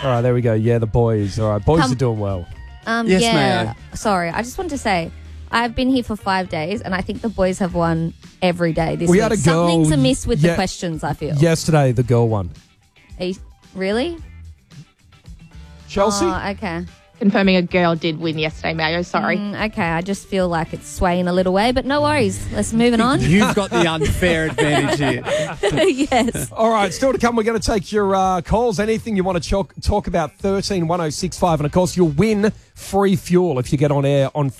All right, there we go. Yeah, the boys. All right, boys are doing well. Yes, yeah. Mayo. Sorry, I just wanted to say, I've been here for 5 days, and I think the boys have won every day this We week. had a girl- Something's amiss with the yeah. questions, I feel. Yesterday, the girl won. Are you- really? Chelsea? Oh, okay. Confirming a girl did win yesterday, Mayo. Sorry. Okay, I just feel like it's swaying a little way, but no worries. Let's move it on. You've got the unfair advantage here. Yes. All right, still to come, we're going to take your calls. Anything you want to talk about, 131065. And, of course, you'll win free fuel if you get on air on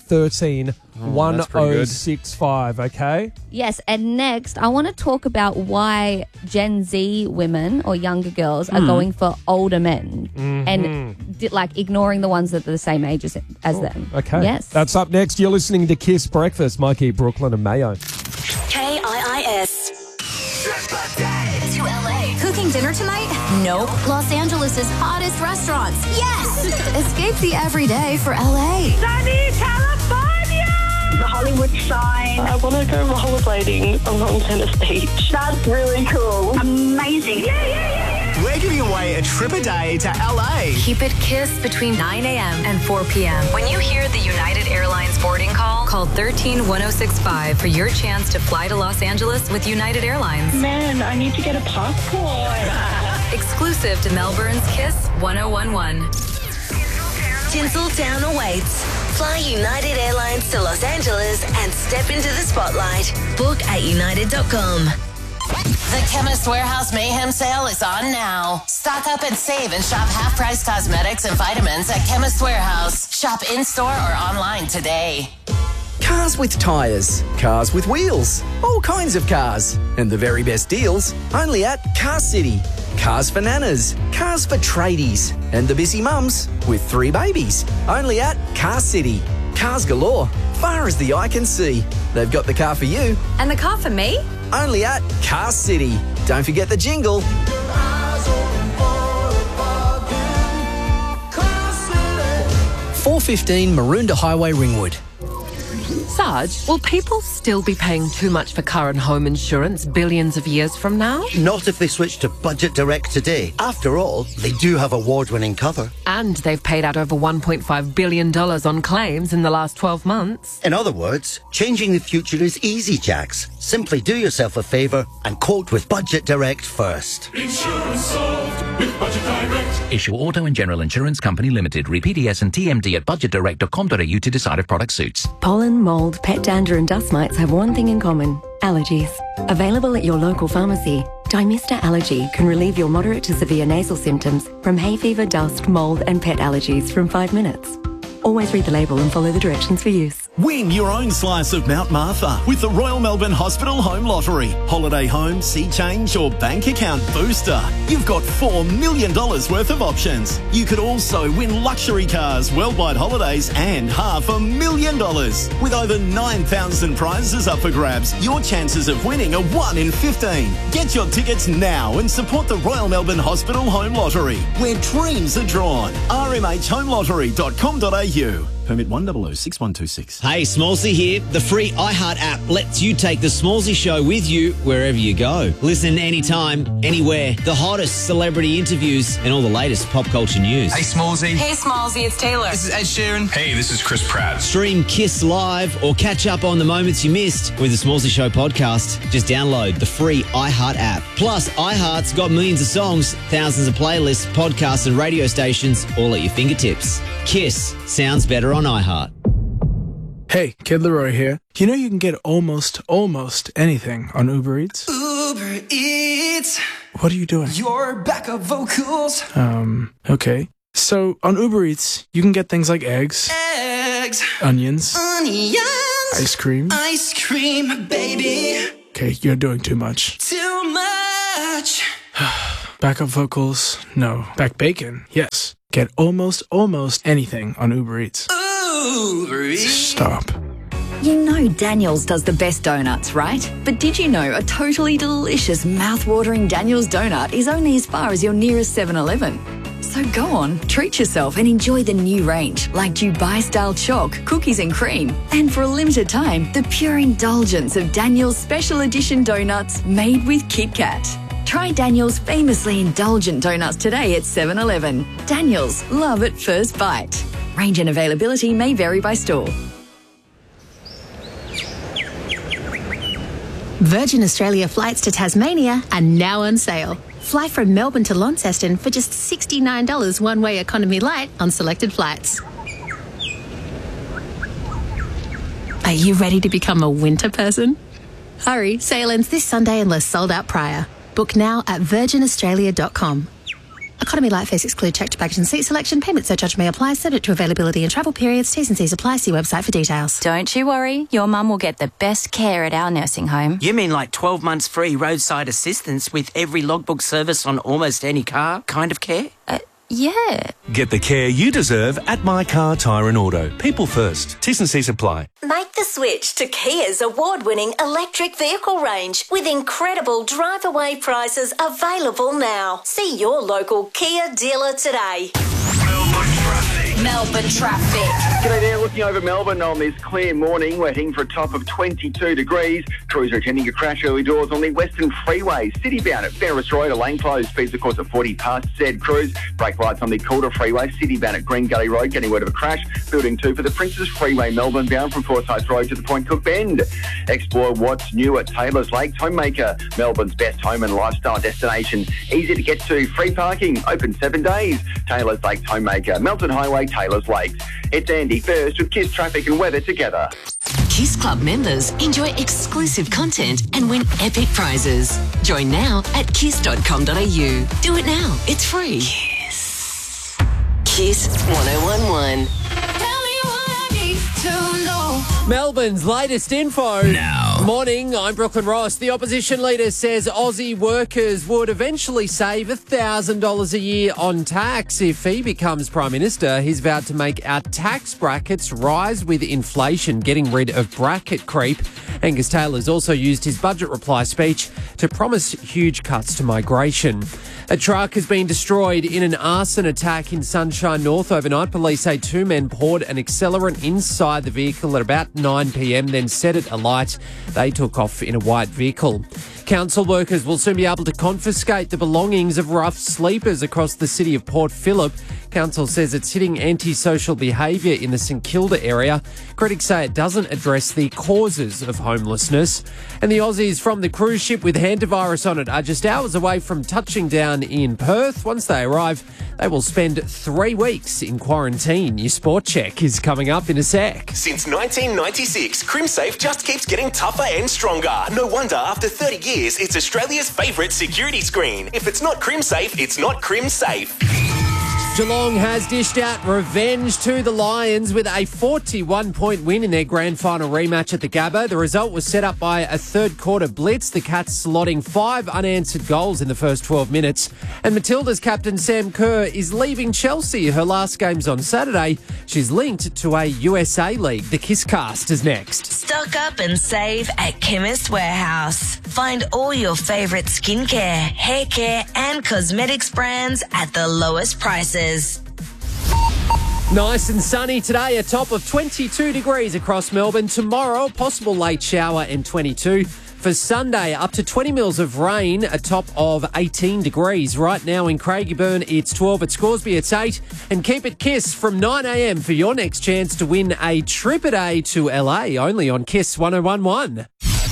131065, okay? Yes, and next, I want to talk about why Gen Z women or younger girls are going for older men and ignoring the ones that are the same age as them. Okay. Yes. That's up next. You're listening to Kiss Breakfast. Mikey, Brooklyn and Mayo. KIIS. To LA. Cooking dinner tonight? Nope. Los Angeles' hottest restaurants? Yes! Escape the everyday for LA. Sunny California! The Hollywood sign. I want to go rollerblading along Venice Beach. That's really cool. Amazing. Yeah. We're giving away a trip a day to LA. Keep it Kiss between 9 a.m. and 4 p.m. When you hear the United Airlines boarding call, call 131065 for your chance to fly to Los Angeles with United Airlines. Man, I need to get a passport. Exclusive to Melbourne's Kiss 1011. Tinseltown awaits. Fly United Airlines to Los Angeles and step into the spotlight. Book at united.com. The Chemist Warehouse Mayhem Sale is on now. Stock up and save and shop half-price cosmetics and vitamins at Chemist Warehouse. Shop in-store or online today. Cars with tyres, cars with wheels, all kinds of cars. And the very best deals only at Car City. Cars for nanas, cars for tradies, and the busy mums with 3 babies. Only at Car City. Cars galore, far as the eye can see. They've got the car for you. And the car for me? Only at Car City. Don't forget the jingle. 415 Maroondah Highway, Ringwood. Sarge, will people still be paying too much for car and home insurance billions of years from now? Not if they switch to Budget Direct today. After all, they do have award-winning cover. And they've paid out over $1.5 billion on claims in the last 12 months. In other words, changing the future is easy, Jax. Simply do yourself a favour and quote with Budget Direct first. Insurance solved with Budget Direct. Issue Auto and General Insurance Company Limited. Read PDS and TMD at budgetdirect.com.au to decide if product suits. Pollen, mould, pet dander and dust mites have one thing in common: allergies. Available at your local pharmacy, Dymista Allergy can relieve your moderate to severe nasal symptoms from hay fever, dust, mould and pet allergies from 5 minutes. Always read the label and follow the directions for use. Win your own slice of Mount Martha with the Royal Melbourne Hospital Home Lottery. Holiday home, sea change or bank account booster. You've got $4 million worth of options. You could also win luxury cars, worldwide holidays and $500,000. With over 9,000 prizes up for grabs, your chances of winning are 1 in 15. Get your tickets now and support the Royal Melbourne Hospital Home Lottery, where dreams are drawn. rmhhomeLottery.com.au. Permit 1006126. Hey, Smallsy here. The free iHeart app lets you take the Smallsy Show with you wherever you go. Listen anytime, anywhere. The hottest celebrity interviews and all the latest pop culture news. Hey, Smallsy. Hey, Smallsy, it's Taylor. This is Ed Sheeran. Hey, this is Chris Pratt. Stream Kiss Live or catch up on the moments you missed with the Smallsy Show podcast. Just download the free iHeart app. Plus, iHeart's got millions of songs, thousands of playlists, podcasts and radio stations all at your fingertips. Kiss sounds better on iHeart. Hey, Kid Leroy here. You know you can get almost anything on Uber Eats? Uber Eats. What are you doing? Your backup vocals. Okay. So, on Uber Eats, you can get things like eggs, onions, ice cream, baby. Okay, you're doing too much. Too much. Backup vocals, no. Back bacon, yes. Get almost anything on Uber Eats. Uber Eats. Stop. You know Daniel's does the best donuts, right? But did you know a totally delicious, mouth-watering Daniel's donut is only as far as your nearest 7-Eleven? So go on, treat yourself and enjoy the new range, like Dubai-style chalk, cookies and cream. And for a limited time, the pure indulgence of Daniel's special edition donuts made with Kit Kat. Try Daniel's famously indulgent donuts today at 7-Eleven. Daniel's, love at first bite. Range and availability may vary by store. Virgin Australia flights to Tasmania are now on sale. Fly from Melbourne to Launceston for just $69 one-way economy light on selected flights. Are you ready to become a winter person? Hurry, sale ends this Sunday unless sold out prior. Book now at virginaustralia.com. Economy light fares exclude checked baggage and seat selection. Payment surcharge may apply, subject to availability and travel periods. T's and C's apply. See website for details. Don't you worry, your mum will get the best care at our nursing home. You mean like 12 months free roadside assistance with every logbook service on almost any car kind of care? Yeah. Get the care you deserve at My Car Tyre and Auto. People first. T's and C's apply. Make the switch to Kia's award-winning electric vehicle range with incredible drive-away prices available now. See your local Kia dealer today. Melbourne traffic. G'day there, looking over Melbourne on this clear morning. We're heading for a top of 22 degrees. Crews are attending a crash early doors on the Western Freeway. Citybound at Ferris Road, a lane closed. Speeds, of course, at 40 past said Crews. Brake lights on the Calder Freeway. Citybound at Green Gully Road, getting word of a crash. Building 2 for the Princes Freeway, Melbourne bound from Forsyth Road to the Point Cook Bend. Explore what's new at Taylor's Lakes Homemaker, Melbourne's best home and lifestyle destination. Easy to get to, free parking, open 7 days. Taylor's Lakes Homemaker, Melton Highway, Taylor's Lakes. It's Andy first with Kiss traffic and weather together. Kiss Club members enjoy exclusive content and win epic prizes. Join now at kiss.com.au. Do it now. It's free. Kiss 1011. Melbourne's latest info. Now. Morning, I'm Brooklyn Ross. The opposition leader says Aussie workers would eventually save $1,000 a year on tax if he becomes Prime Minister. He's vowed to make our tax brackets rise with inflation, getting rid of bracket creep. Angus Taylor's also used his budget reply speech to promise huge cuts to migration. A truck has been destroyed in an arson attack in Sunshine North overnight. Police say 2 men poured an accelerant inside the vehicle at about 9 p.m, then set it alight. They took off in a white vehicle. Council workers will soon be able to confiscate the belongings of rough sleepers across the city of Port Phillip. Council says it's hitting antisocial behaviour in the St Kilda area. Critics say it doesn't address the causes of homelessness. And the Aussies from the cruise ship with hantavirus on it are just hours away from touching down in Perth. Once they arrive, they will spend 3 weeks in quarantine. Your sport check is coming up in a sec. Since 1996, CrimSafe just keeps getting tougher and stronger. No wonder after 30 years, it's Australia's favourite security screen. If it's not CrimSafe, it's not CrimSafe. Geelong has dished out revenge to the Lions with a 41-point win in their grand final rematch at the Gabba. The result was set up by a third-quarter blitz, the Cats slotting 5 unanswered goals in the first 12 minutes. And Matilda's captain Sam Kerr is leaving Chelsea. Her last game's on Saturday. She's linked to a USA League. The Kisscast is next. Stock up and save at Chemist Warehouse. Find all your favourite skincare, hair care and cosmetics brands at the lowest prices. Nice and sunny today, a top of 22 degrees across Melbourne. Tomorrow, possible late shower and 22. For Sunday, up to 20 mils of rain, a top of 18 degrees. Right now in Craigieburn, it's 12. At Scoresby, it's 8. And keep it Kiss from 9 a.m. for your next chance to win a trip a day to LA, only on Kiss 1011.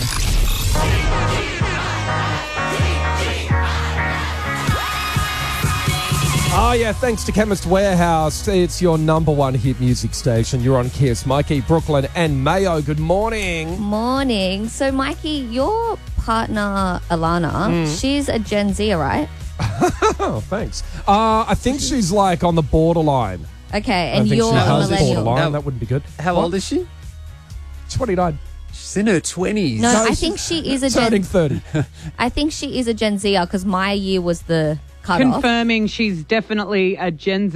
Oh, yeah, thanks to Chemist Warehouse. It's your number one hit music station. You're on Kiss. Mikey, Brooklyn and Mayo, good morning. Morning. So, Mikey, your partner, Alana, she's a Gen Z, right? Oh, thanks. I think she's like on the borderline. Okay, and I think you're she a has millennial. borderline. That wouldn't be good. How old is she? 29. She's in her 20s. No, I think she is a Turning 30. I think she is a Gen Zer because my year was the cutoff. Confirming she's definitely a Gen Z.